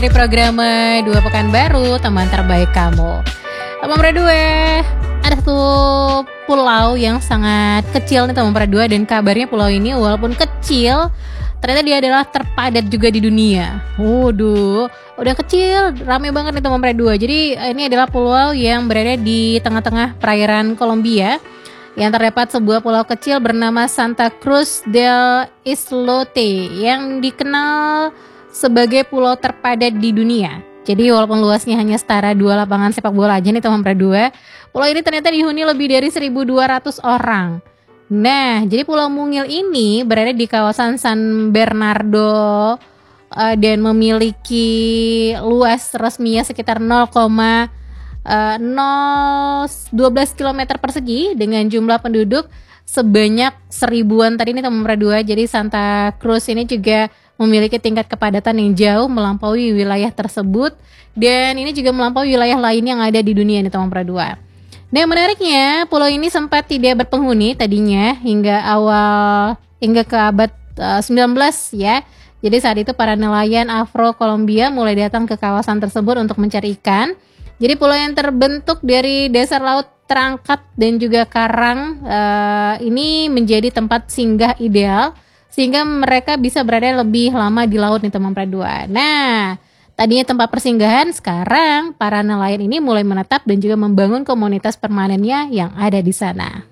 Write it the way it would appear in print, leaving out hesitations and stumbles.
Dari program Dua Pekan Baru, teman terbaik kamu. Teman Dua, ada satu pulau yang sangat kecil nih teman Dua, dan kabarnya pulau ini walaupun kecil, ternyata dia adalah terpadat juga di dunia. Waduh, udah kecil, rame banget nih teman Dua. Jadi ini adalah pulau yang berada di tengah-tengah perairan Kolombia, yang terdapat sebuah pulau kecil bernama Santa Cruz del Islote yang dikenal sebagai pulau terpadat di dunia. Jadi walaupun luasnya hanya setara 2 lapangan sepak bola aja nih teman Dua, pulau ini ternyata dihuni lebih dari 1.200 orang. Nah, jadi Pulau Mungil ini berada di kawasan San Bernardo dan memiliki luas resminya sekitar 0,012 km persegi dengan jumlah penduduk sebanyak 1000-an tadi nih teman Dua. Jadi Santa Cruz ini juga memiliki tingkat kepadatan yang jauh melampaui wilayah tersebut, dan ini juga melampaui wilayah lain yang ada di dunia nih teman Dua. Nah, menariknya pulau ini sempat tidak berpenghuni tadinya hingga ke abad 19 ya. Jadi saat itu para nelayan Afro-Kolombia mulai datang ke kawasan tersebut untuk mencari ikan. Jadi pulau yang terbentuk dari dasar laut terangkat dan juga karang ini menjadi tempat singgah ideal, sehingga mereka bisa berada lebih lama di laut nih teman Dua. Nah, tadinya tempat persinggahan, sekarang para nelayan ini mulai menetap dan juga membangun komunitas permanennya yang ada di sana.